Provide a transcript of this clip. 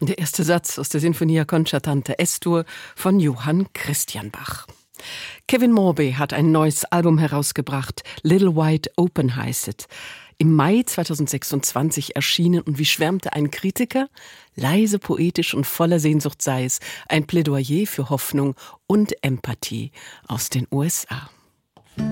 Der erste Satz aus der Sinfonia Concertante S-Dur von Johann Christian Bach. Kevin Morby hat ein neues Album herausgebracht. Little Wide Open heißt es. Im Mai 2026 erschienen und wie schwärmte ein Kritiker? Leise, poetisch und voller Sehnsucht sei es. Ein Plädoyer für Hoffnung und Empathie aus den USA.